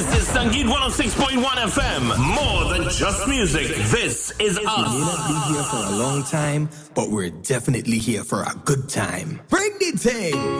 This is Sangeet 106.1 FM. More than just music. This is us. We may not be here for a long time, but we're definitely here for a good time. Bring the thing.